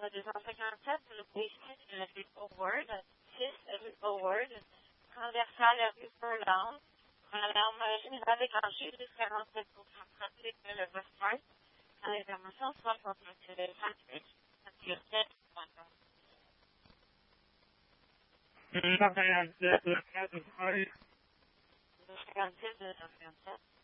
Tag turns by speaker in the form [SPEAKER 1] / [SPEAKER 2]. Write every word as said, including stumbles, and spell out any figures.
[SPEAKER 1] deux cent cinquante-sept, le Wasted de la rue Howard, six rue Howard, transversale la rue Furlong, alarme générale déclenchée, dix quarante-sept pour cent trafic de le Westmart, à l'information soixante-neuf vingt-huit, sept point com.
[SPEAKER 2] deux cent cinquante-sept, le quatre,
[SPEAKER 1] deux cent cinquante-six, deux cent cinquante-sept.